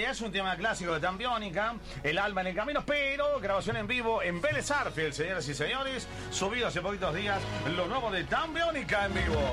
es un tema clásico de Tambiónica, El alma en el camino, pero grabación en vivo en Vélez Sarsfield, señoras y señores, subido hace poquitos días, lo nuevo de Tambiónica en vivo.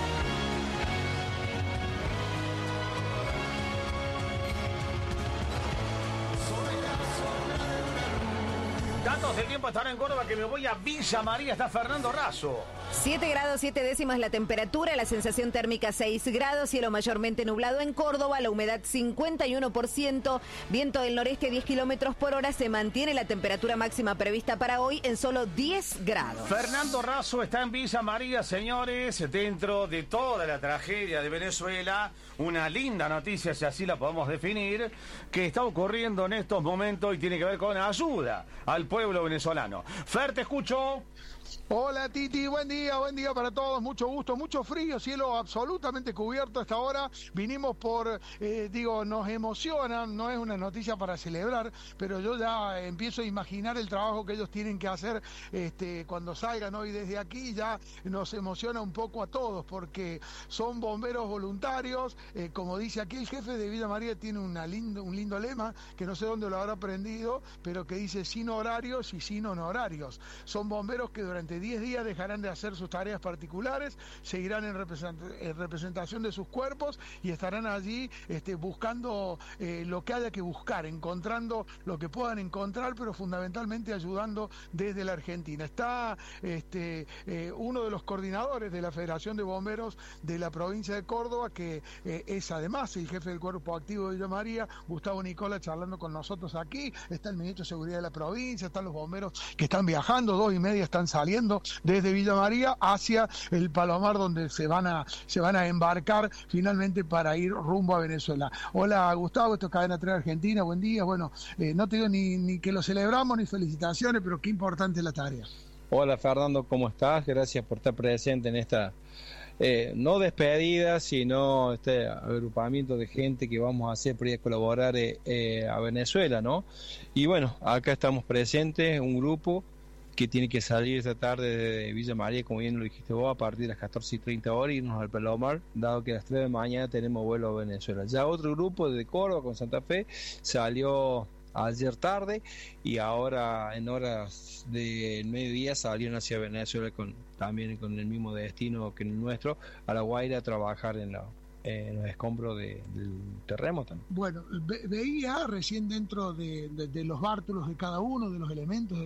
Datos del tiempo estará en Córdoba, que me voy a Villa María, está Fernando Razo. 7 grados 7 décimas la temperatura, la sensación térmica 6 grados, cielo mayormente nublado en Córdoba, la humedad 51%, viento del noreste 10 kilómetros por hora, se mantiene la temperatura máxima prevista para hoy en solo 10 grados. Fernando Razo está en Villa María, señores, dentro de toda la tragedia de Venezuela, una linda noticia, si así la podemos definir, que está ocurriendo en estos momentos y tiene que ver con ayuda al pueblo venezolano. Fer, te escucho. Hola Titi, buen día para todos, mucho gusto, mucho frío, cielo absolutamente cubierto a esta hora. Vinimos nos emociona, no es una noticia para celebrar, pero yo ya empiezo a imaginar el trabajo que ellos tienen que hacer cuando salgan hoy desde aquí. Ya nos emociona un poco a todos porque son bomberos voluntarios, como dice aquí el jefe de Villa María, tiene un lindo lema, que no sé dónde lo habrá aprendido, pero que dice sin horarios y sin honorarios. Son bomberos que durante 10 días dejarán de hacer sus tareas particulares, seguirán en representación de sus cuerpos y estarán allí buscando lo que haya que buscar, encontrando lo que puedan encontrar, pero fundamentalmente ayudando desde la Argentina. Está uno de los coordinadores de la Federación de Bomberos de la provincia de Córdoba, que es además el jefe del Cuerpo Activo de Villa María, Gustavo Nicola, charlando con nosotros aquí. Está el ministro de Seguridad de la provincia, están los bomberos que están viajando, 2:30 están saliendo desde Villa María hacia el Palomar, donde se van a embarcar finalmente para ir rumbo a Venezuela. Hola Gustavo, esto es Cadena 3 Argentina, buen día. Bueno, no te digo ni que lo celebramos ni felicitaciones, pero qué importante es la tarea. Hola Fernando, ¿cómo estás? Gracias por estar presente en esta no despedida, sino este agrupamiento de gente que vamos a hacer para ir a colaborar a Venezuela, ¿no? Y bueno, acá estamos presentes, un grupo que tiene que salir esta tarde de Villa María, como bien lo dijiste vos, a partir de las 14:30 horas, irnos al Palomar, dado que a las 3 de la mañana tenemos vuelo a Venezuela. Ya otro grupo de Córdoba con Santa Fe salió ayer tarde y ahora en horas del mediodía salieron hacia Venezuela también con el mismo destino que el nuestro, a La Guaira, a trabajar en los escombros del terremoto. Bueno, veía recién dentro de los bártulos de cada uno de los elementos